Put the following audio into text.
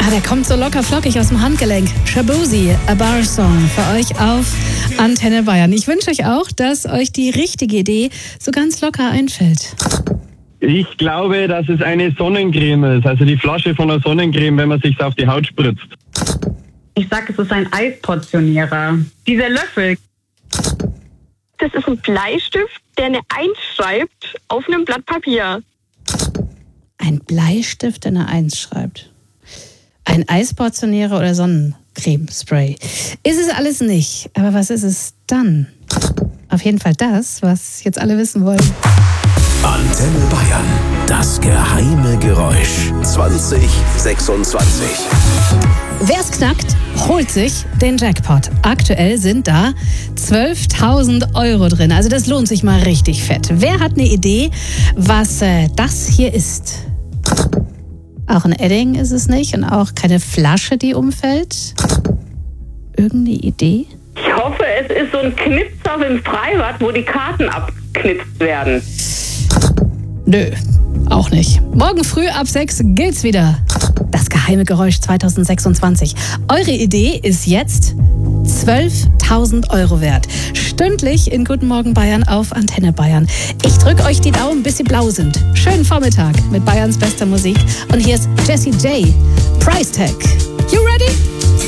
Der kommt so locker flockig aus dem Handgelenk. Shaboozey, A Bar Song für euch auf Antenne Bayern. Ich wünsche euch auch, dass euch die richtige Idee so ganz locker einfällt. Ich glaube, dass es eine Sonnencreme ist, also die Flasche von einer Sonnencreme, wenn man sich auf die Haut spritzt. Ich sag, es ist ein Eisportionierer. Dieser Löffel. Das ist ein Bleistift, der eine 1 schreibt auf einem Blatt Papier. Ein Bleistift, der eine 1 schreibt. Ein Eisportionierer oder Sonnencreme-Spray. Ist es alles nicht. Aber was ist es dann? Auf jeden Fall das, was jetzt alle wissen wollen. Antenne Bayern. Das geheime Geräusch. 2026. Wer es knackt, holt sich den Jackpot. Aktuell sind da 12.000 Euro drin. Also das lohnt sich mal richtig fett. Wer hat eine Idee, was das hier ist? Auch ein Edding ist es nicht und auch keine Flasche, die umfällt. Irgendeine Idee? Ich hoffe, es ist so ein Knipser im Freibad, wo die Karten abknipst werden. Nö, auch nicht. Morgen früh ab 6 gilt's wieder. Das geheime Geräusch 2026. Eure Idee ist jetzt 12.000 Euro wert. Stündlich in Guten Morgen Bayern auf Antenne Bayern. Ich drücke euch die Daumen, bis sie blau sind. Schönen Vormittag mit Bayerns bester Musik. Und hier ist Jessie J. Price Tag. You ready?